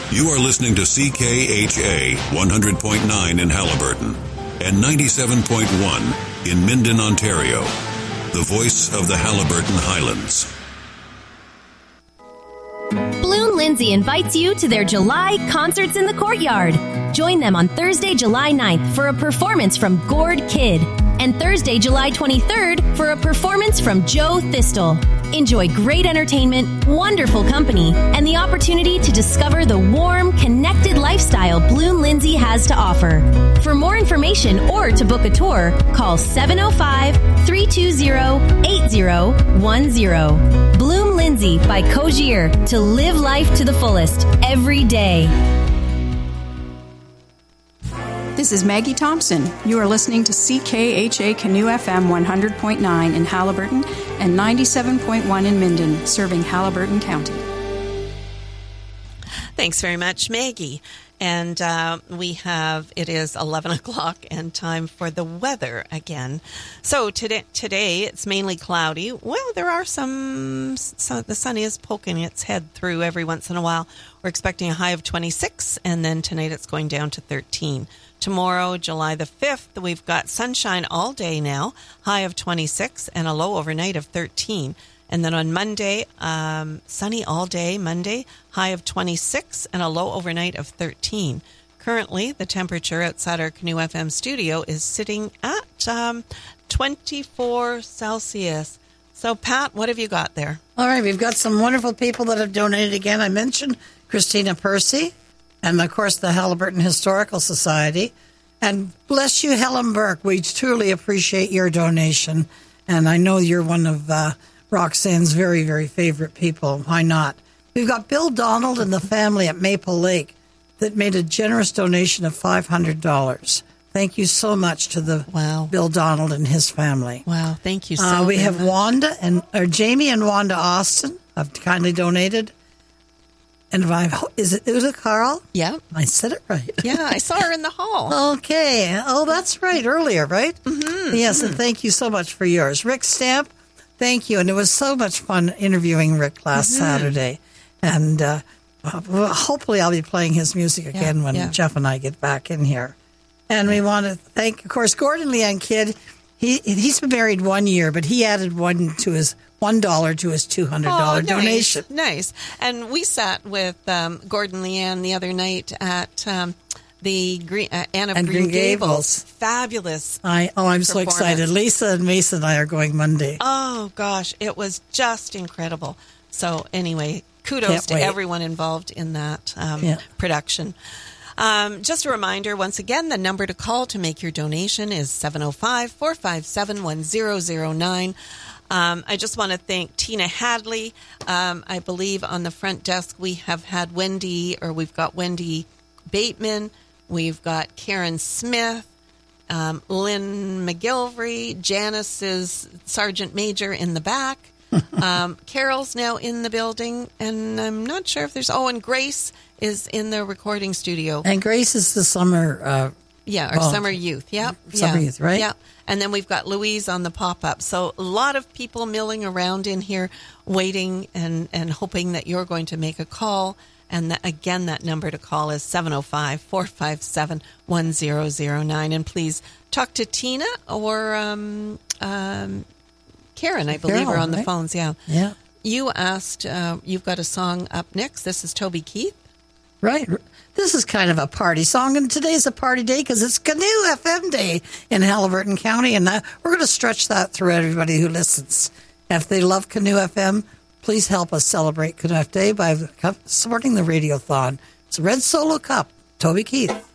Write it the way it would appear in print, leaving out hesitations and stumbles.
You are listening to CKHA 100.9 in Haliburton and 97.1 in Minden, Ontario. The voice of the Haliburton Highlands. Bloom Lindsay invites you to their July Concerts in the Courtyard. Join them on Thursday, July 9th for a performance from Gord Kid and Thursday, July 23rd for a performance from Joe Thistle. Enjoy great entertainment, wonderful company, and the opportunity to discover the warm, connected lifestyle Bloom Lindsay has to offer. For more information or to book a tour, call 705-320-8010. Bloom Lindsay by Cogier, to live life to the fullest every day. This is Maggie Thompson. You are listening to CKHA Canoe FM 100.9 in Haliburton and 97.1 in Minden, serving Haliburton County. Thanks very much, Maggie. And it is 11 o'clock and time for the weather again. So today it's mainly cloudy. Well, there are the sun is poking its head through every once in a while. We're expecting a high of 26, and then tonight it's going down to 13. Tomorrow, July the 5th, we've got sunshine all day now, high of 26, and a low overnight of 13. And then on Monday, sunny all day, Monday, high of 26 and a low overnight of 13. Currently, the temperature outside our Canoe FM studio is sitting at 24 Celsius. So, Pat, what have you got there? All right, we've got some wonderful people that have donated again. I mentioned Christina Percy and, of course, the Haliburton Historical Society. And bless you, Helen Burke. We truly appreciate your donation. And I know you're one of Roxanne's very, very favorite people. Why not? We've got Bill Donald and the family at Maple Lake that made a generous donation of $500. Thank you so much to Bill Donald and his family. Wow, thank you so much. We have Jamie and Wanda Austin have kindly donated. And is it Uta Carl? Yeah. I said it right. Yeah, I saw her in the hall. Okay. Oh, that's right. Earlier, right? Mm-hmm. Yes, and thank you so much for yours. Rick Stamp, thank you. And it was so much fun interviewing Rick last Saturday. And hopefully I'll be playing his music again when Jeff and I get back in here. And we want to thank, of course, Gordon Leanne Kidd. He's been married 1 year, but he added $1 to his $200 donation. Nice. And we sat with Gordon Leanne the other night at the Anne of Green Gables. Fabulous. I'm so excited. Lisa and Mason and I are going Monday. Oh, gosh. It was just incredible. So anyway, kudos to everyone involved in that production. Just a reminder, once again, the number to call to make your donation is 705-457-1009. I just want to thank Tina Hadley. I believe on the front desk we've got Wendy Bateman. We've got Karen Smith, Lynn McGilvery. Janice is Sergeant Major in the back. Carol's now in the building, and I'm not sure if there's... and Grace is in the recording studio. And Grace is the summer... summer youth. Yep. Summer youth, right? Yeah. And then we've got Louise on the pop-up. So a lot of people milling around in here waiting and hoping that you're going to make a call. And again, that number to call is 705-457-1009. And please talk to Tina or Karen, I believe, are on the phones. Yeah. Yeah. You asked, you've got a song up next. This is Toby Keith. Right. This is kind of a party song, and today's a party day because it's Canoe FM Day in Haliburton County, and we're going to stretch that through everybody who listens. If they love Canoe FM, please help us celebrate Canoe Day by supporting the Radiothon. It's Red Solo Cup, Toby Keith.